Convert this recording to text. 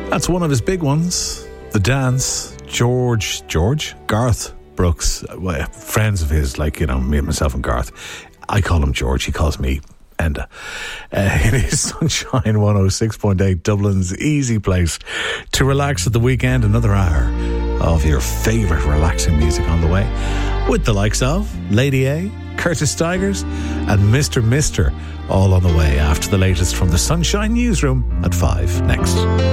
That's one of his big ones. The Dance. Garth Brooks, friends of his, like, you know, me and myself and Garth. I call him George, he calls me Enda. It is Sunshine 106.8, Dublin's easy place to relax at the weekend. Another hour of your favourite relaxing music on the way, with the likes of Lady A, Curtis Stigers and Mr. Mister, all on the way after the latest from the Sunshine Newsroom at 5 next.